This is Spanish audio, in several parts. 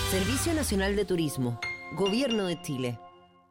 Servicio Nacional de Turismo, Gobierno de Chile.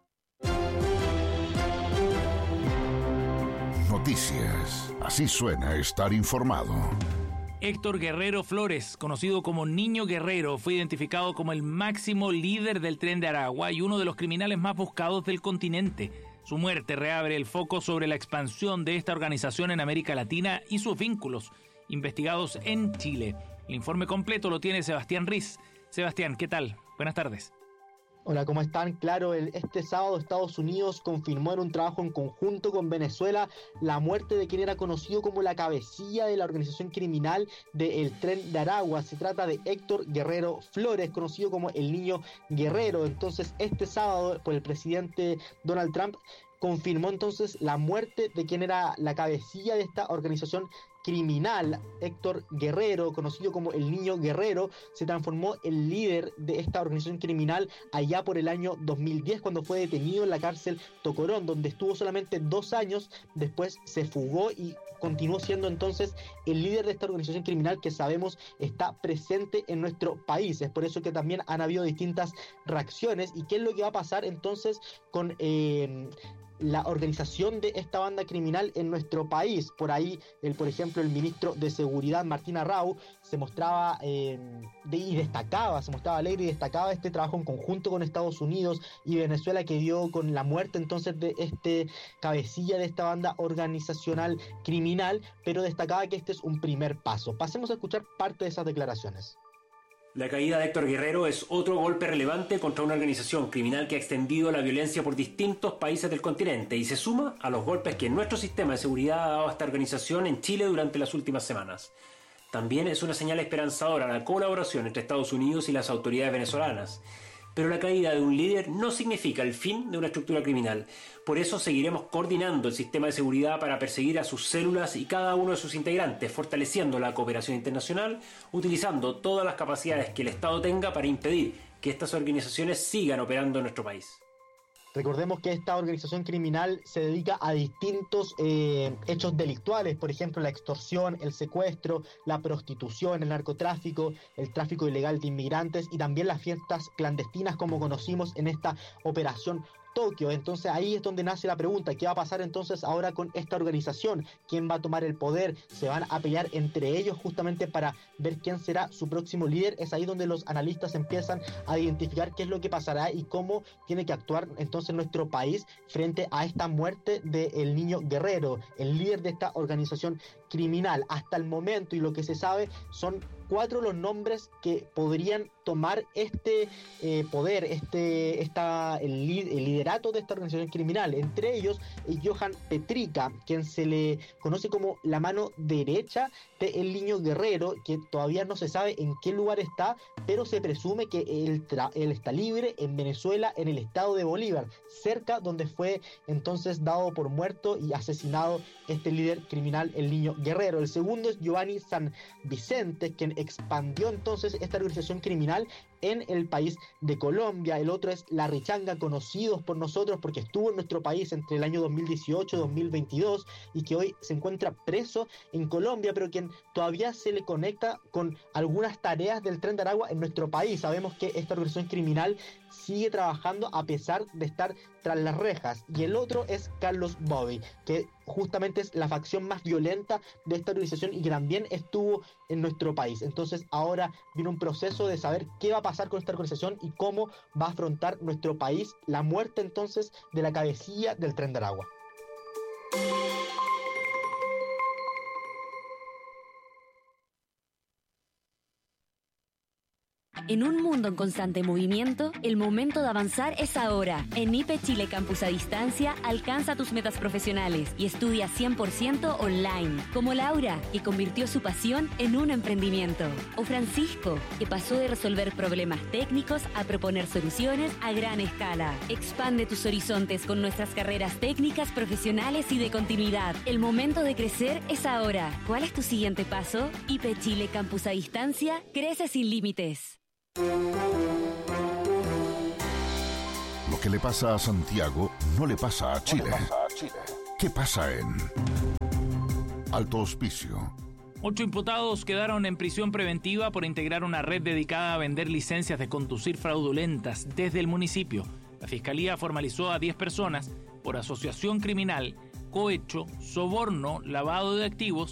Noticias. Así suena estar informado. Héctor Guerrero Flores, conocido como Niño Guerrero, fue identificado como el máximo líder del Tren de Aragua y uno de los criminales más buscados del continente. Su muerte reabre el foco sobre la expansión de esta organización en América Latina y sus vínculos investigados en Chile. El informe completo lo tiene Sebastián Riz. Sebastián, ¿qué tal? Buenas tardes. Hola, ¿cómo están? Claro, este sábado Estados Unidos confirmó en un trabajo en conjunto con Venezuela la muerte de quien era conocido como la cabecilla de la organización criminal del Tren de Aragua. Se trata de Héctor Guerrero Flores, conocido como el Niño Guerrero. Entonces, este sábado, por el presidente Donald Trump, confirmó entonces la muerte de quien era la cabecilla de esta organización criminal. Héctor Guerrero, conocido como el Niño Guerrero, se transformó en líder de esta organización criminal allá por el año 2010, cuando fue detenido en la cárcel Tocorón, donde estuvo solamente 2 años. Después se fugó y continuó siendo entonces el líder de esta organización criminal que sabemos está presente en nuestro país. Es por eso que también han habido distintas reacciones. ¿Y qué es lo que va a pasar entonces con la organización de esta banda criminal en nuestro país? Por ahí, por ejemplo, el ministro de Seguridad, Martín Arrau, se mostraba alegre y destacaba este trabajo en conjunto con Estados Unidos y Venezuela que dio con la muerte entonces de este cabecilla de esta banda organizacional criminal, pero destacaba que este es un primer paso. Pasemos a escuchar parte de esas declaraciones. La caída de Héctor Guerrero es otro golpe relevante contra una organización criminal que ha extendido la violencia por distintos países del continente y se suma a los golpes que nuestro sistema de seguridad ha dado a esta organización en Chile durante las últimas semanas. También es una señal esperanzadora la colaboración entre Estados Unidos y las autoridades venezolanas. Pero la caída de un líder no significa el fin de una estructura criminal. Por eso seguiremos coordinando el sistema de seguridad para perseguir a sus células y cada uno de sus integrantes, fortaleciendo la cooperación internacional, utilizando todas las capacidades que el Estado tenga para impedir que estas organizaciones sigan operando en nuestro país. Recordemos que esta organización criminal se dedica a distintos hechos delictuales, por ejemplo, la extorsión, el secuestro, la prostitución, el narcotráfico, el tráfico ilegal de inmigrantes y también las fiestas clandestinas, como conocimos en esta operación Tokio. Entonces ahí es donde nace la pregunta: ¿qué va a pasar entonces ahora con esta organización? ¿Quién va a tomar el poder? ¿Se van a pelear entre ellos justamente para ver quién será su próximo líder? Es ahí donde los analistas empiezan a identificar qué es lo que pasará y cómo tiene que actuar entonces nuestro país frente a esta muerte del Niño Guerrero, el líder de esta organización criminal. Hasta el momento, y lo que se sabe, son 4 los nombres que podrían tomar este poder, el liderato de esta organización criminal. Entre ellos, Johan Petrica, quien se le conoce como la mano derecha del Niño Guerrero, que todavía no se sabe en qué lugar está, pero se presume que él está libre en Venezuela, en el estado de Bolívar, cerca donde fue entonces dado por muerto y asesinado este líder criminal, el Niño Guerrero. El segundo es Giovanni San Vicente, quien expandió entonces esta organización criminal en el país de Colombia. El otro es La Richanga, conocidos por nosotros porque estuvo en nuestro país entre el año 2018 y 2022 y que hoy se encuentra preso en Colombia, pero quien todavía se le conecta con algunas tareas del Tren de Aragua en nuestro país. Sabemos que esta organización criminal sigue trabajando a pesar de estar tras las rejas. Y el otro es Carlos Bobby, que justamente es la facción más violenta de esta organización y que también estuvo en nuestro país. Entonces ahora viene un proceso de saber qué va a pasar con esta organización y cómo va a afrontar nuestro país la muerte entonces de la cabecilla del Tren de Aragua. En un mundo en constante movimiento, el momento de avanzar es ahora. En IPE Chile Campus a Distancia, alcanza tus metas profesionales y estudia 100% online. Como Laura, que convirtió su pasión en un emprendimiento. O Francisco, que pasó de resolver problemas técnicos a proponer soluciones a gran escala. Expande tus horizontes con nuestras carreras técnicas, profesionales y de continuidad. El momento de crecer es ahora. ¿Cuál es tu siguiente paso? IPE Chile Campus a Distancia, crece sin límites. Lo que le pasa a Santiago no le pasa a Chile. ¿Qué pasa en Alto Hospicio? 8 imputados quedaron en prisión preventiva por integrar una red dedicada a vender licencias de conducir fraudulentas desde el municipio. La Fiscalía formalizó a 10 personas por asociación criminal, cohecho, soborno, lavado de activos